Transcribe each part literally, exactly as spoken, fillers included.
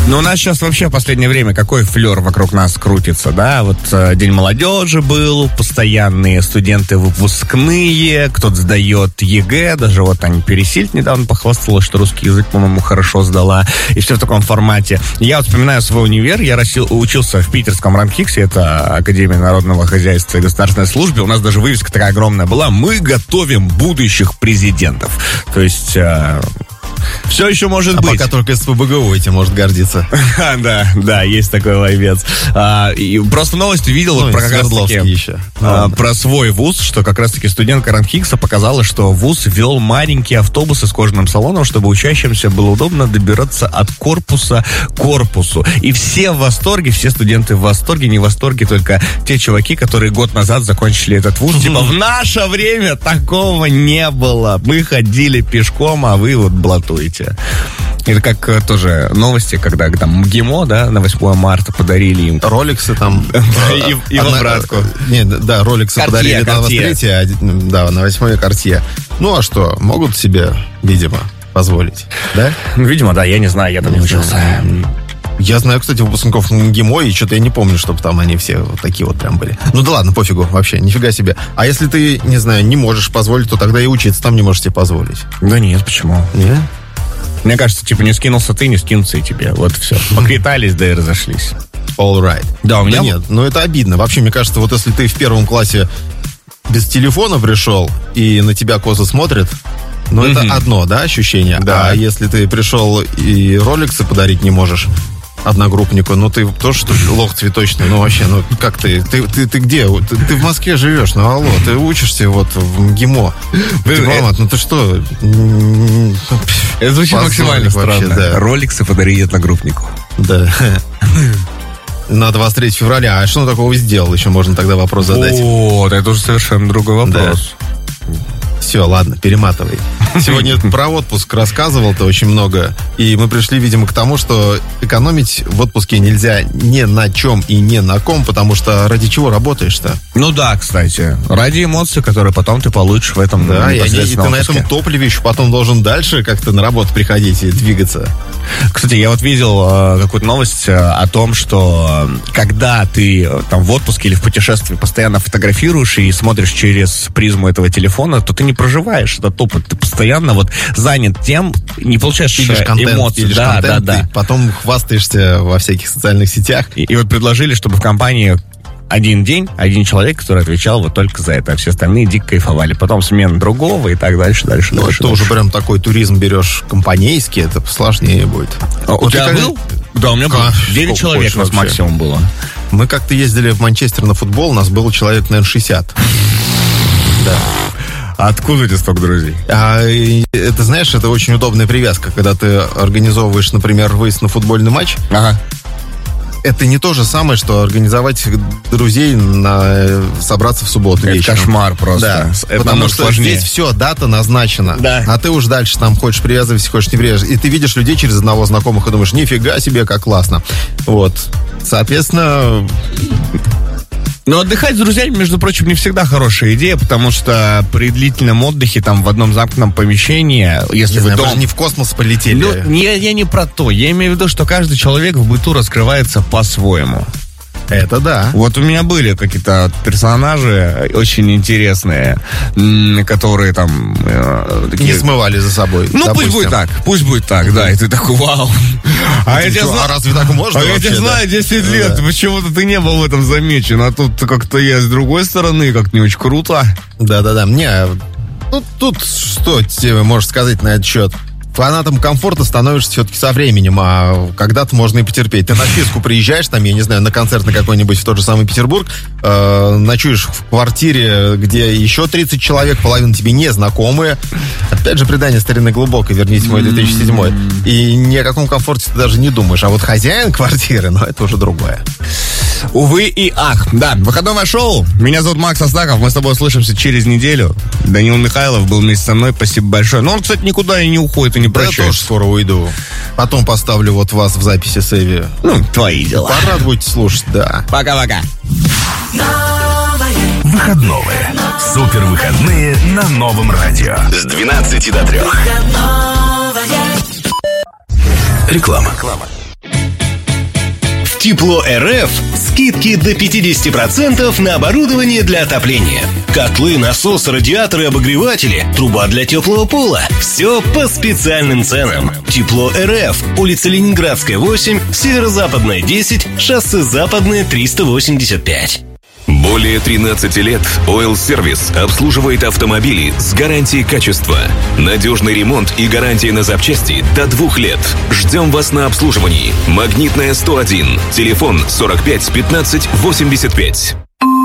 Ну, у нас сейчас вообще в последнее время какой флер вокруг нас крутится, да? Вот э, День молодежи был, постоянные студенты выпускные, кто-то сдает ЕГЭ, даже вот Аня Пересильд недавно похвасталась, что русский язык, по-моему, хорошо сдала, и все в таком формате. Я вот вспоминаю свой универ, я росил, учился в питерском РАНХИКСе, это Академия народного хозяйства и государственной службы, у нас даже вывеска такая огромная была: мы готовим будущих президентов. То есть... Э, все еще может а быть. Пока только СПбГУ этим может гордиться. Да, да, есть такой лайвец. А, и просто новости видел ну, вот про как раз таки, еще. А, про свой вуз, что как раз таки студентка РАНХИКСа показала, что вуз вел маленькие автобусы с кожаным салоном, чтобы учащимся было удобно добираться от корпуса к корпусу. И все в восторге, все студенты в восторге, не в восторге только те чуваки, которые год назад закончили этот вуз. Типа, в наше время такого не было. Мы ходили пешком, а вы вот блатуете. Это как э, тоже новости, когда там МГИМО, да, на восьмое марта подарили им роликсы там. И в обратку. Нет, да, роликсы подарили на восьмое, да, на восьмое Картье. Ну а что, могут себе, видимо, позволить, да? Ну, видимо, да, я не знаю, я там не учился. Я знаю, кстати, выпускников МГИМО, и что-то я не помню, чтобы там они все вот такие вот прям были. Ну да ладно, пофигу, вообще, нифига себе. А если ты, не знаю, не можешь позволить, то тогда и учиться там не можешь себе позволить. Да нет, почему? Нет? Мне кажется, типа, не скинулся ты, не скинутся и тебе. Вот все. Поквитались, да и разошлись. All right. Да, у меня... Да нет, ну это обидно. Вообще, мне кажется, вот если ты в первом классе без телефона пришел, и на тебя козы смотрят, ну это одно, да, ощущение? Да. А если ты пришел и роликсы подарить не можешь одногруппнику, ну ты тоже, что ли, лох цветочный, ну вообще, ну как ты, ты, ты, ты где? Ты, ты в Москве живешь, ну алло, ты учишься вот в МГИМО, дипломат, ну ты что? Это звучит максимально странно. Вообще, да. Роликсы подарить одногруппнику. Да. На двадцать третьего февраля, а что он такого сделал? Еще можно тогда вопрос задать. Вот, это уже совершенно другой вопрос. Да. Все, ладно, перематывай. Сегодня про отпуск рассказывал-то очень много. И мы пришли, видимо, к тому, что экономить в отпуске нельзя ни на чем и ни на ком, потому что ради чего работаешь-то? Ну да, кстати. Ради эмоций, которые потом ты получишь в этом да, и, они, и ты отпуске. на этом топливе еще потом должен дальше как-то на работу приходить и двигаться. Кстати, я вот видел э, какую-то новость э, о том, что э, когда ты э, там в отпуске или в путешествии постоянно фотографируешь и смотришь через призму этого телефона, то ты не проживаешь этот опыт. Ты постоянно вот занят тем, не получаешь контент, эмоций. Да, контент, да, да. Потом хвастаешься во всяких социальных сетях. И, и вот предложили, чтобы в компании один день, один человек, который отвечал вот только за это, а все остальные дико кайфовали. Потом смена другого и так дальше, дальше, ну, дальше. Это дальше. Уже прям такой туризм берешь компанейский, это сложнее будет. А, у тебя как... был? Да, у меня было. девять человек у нас максимум было. Мы как-то ездили в Манчестер на футбол, у нас было человек, наверное, шестьдесят. Да. А откуда у тебя столько друзей? А, это, знаешь, это очень удобная привязка, когда ты организовываешь, например, выезд на футбольный матч. Ага. Это не то же самое, что организовать друзей на собраться в субботу это вечером. Кошмар просто. Да, это потому что сложнее. здесь все, дата назначена. Да. А ты уж дальше там хочешь привязывайся, хочешь не привязывайся. И ты видишь людей через одного знакомых и думаешь, нифига себе, как классно. Вот. Соответственно... Но отдыхать с друзьями, между прочим, не всегда хорошая идея, потому что при длительном отдыхе там в одном замкнутом помещении, если вы дом... не в космос полетели. Ну, не, я не про то. Я имею в виду, что каждый человек в быту раскрывается по-своему. Это да. Вот у меня были какие-то персонажи очень интересные, которые там... Э, такие... Не смывали за собой. Ну, допустим. Пусть будет так, пусть будет так, mm-hmm. да. И ты такой, вау. А, я тебя знаю, а разве так можно? А я тебя знаю десять лет, да. Почему-то ты не был в этом замечен. А тут как-то я с другой стороны, как-то не очень круто. Да-да-да, мне... Ну, тут что тебе можешь сказать на этот счет? Фанатом комфорта становишься все-таки со временем, а когда-то можно и потерпеть. Ты на физку приезжаешь, там, я не знаю, на концерт на какой-нибудь в тот же самый Петербург, э, ночуешь в квартире, где еще тридцать человек, половина тебе незнакомые. Опять же, предание старины глубокой, верните мой две тысячи седьмой. И ни о каком комфорте ты даже не думаешь. А вот хозяин квартиры, ну, это уже другое. Увы и ах. Да, выходное шоу. Меня зовут Макс Астахов. Мы с тобой услышимся через неделю. Данил Михайлов был вместе со мной. Спасибо большое. Но он, кстати, никуда и не уходит, и не прощается. Да, я тоже скоро уйду. Потом поставлю вот вас в записи сейве. Ну, твои дела. Пора будете слушать, да. Пока-пока. Выходные. Супер выходные на Новом радио. С двенадцати до трех. Реклама. Реклама. Тепло.РФ – скидки до пятьдесят процентов на оборудование для отопления. Котлы, насосы, радиаторы, обогреватели, труба для теплого пола – все по специальным ценам. Тепло.РФ, улица Ленинградская, восемь, Северо-Западная, десять, шоссе Западное, триста восемьдесят пять. Более тринадцати лет Oil Service обслуживает автомобили с гарантией качества. Надежный ремонт и гарантия на запчасти до двух лет. Ждем вас на обслуживании. Магнитная сто один. Телефон сорок пять пятнадцать восемьдесят пять.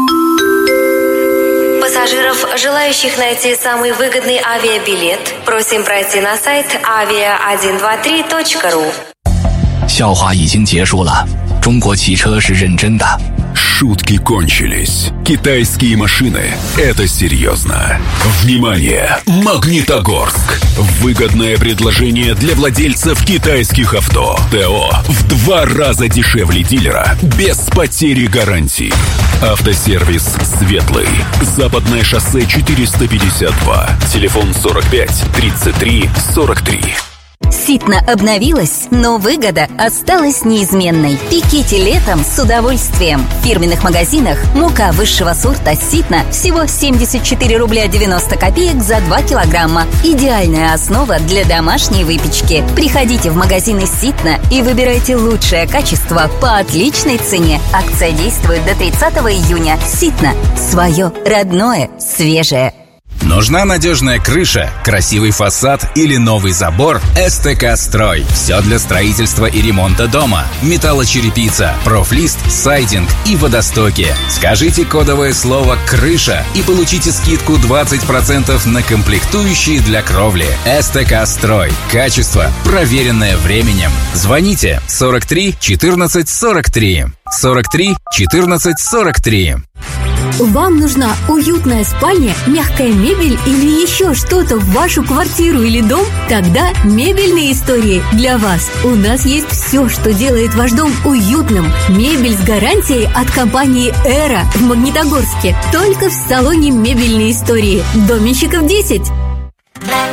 Пассажиров, желающих найти самый выгодный авиабилет, просим пройти на сайт авиа один два три точка ру. 笑话已经结束了，中国汽车是认真的。 Шутки кончились. Китайские машины – это серьезно. Внимание! Магнитогорск. Выгодное предложение для владельцев китайских авто. ТО в два раза дешевле дилера, без потери гарантии. Автосервис «Светлый». Западное шоссе четыреста пятьдесят два. Телефон сорок пять тридцать три сорок три. Ситна обновилась, но выгода осталась неизменной. Пеките летом с удовольствием. В фирменных магазинах мука высшего сорта Ситна всего семьдесят четыре рубля девяносто копеек за два килограмма. Идеальная основа для домашней выпечки. Приходите в магазины Ситна и выбирайте лучшее качество по отличной цене. Акция действует до тридцатого июня. Ситна. Свое родное, свежее. Нужна надежная крыша, красивый фасад или новый забор? СТК Строй. Все для строительства и ремонта дома. Металлочерепица, профлист, сайдинг и водостоки. Скажите кодовое слово «крыша» и получите скидку двадцать процентов на комплектующие для кровли. СТК Строй. Качество, проверенное временем. Звоните сорок три четырнадцать сорок три. сорок три четырнадцать сорок три. Вам нужна уютная спальня, мягкая мебель или еще что-то в вашу квартиру или дом? Тогда мебельные истории для вас. У нас есть все, что делает ваш дом уютным. Мебель с гарантией от компании «Эра» в Магнитогорске. Только в салоне «Мебельные истории». Доменщиков десять.